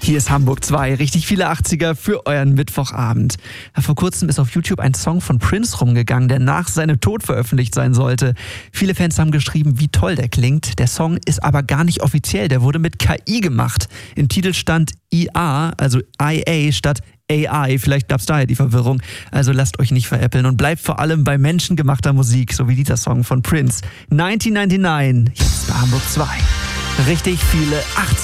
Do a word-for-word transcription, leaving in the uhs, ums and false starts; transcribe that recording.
Hier ist Hamburg zwei, richtig viele achtziger für euren Mittwochabend. Ja, vor kurzem ist auf YouTube ein Song von Prince rumgegangen, der nach seinem Tod veröffentlicht sein sollte. Viele Fans haben geschrieben, wie toll der klingt. Der Song ist aber gar nicht offiziell, der wurde mit K I gemacht. Im Titel stand I A, also I A statt A I, vielleicht gab's daher die Verwirrung. Also lasst euch nicht veräppeln und bleibt vor allem bei menschengemachter Musik, so wie dieser Song von Prince. neunzehnhundertneunundneunzig, jetzt bei Hamburg zwei. Richtig viele achtziger.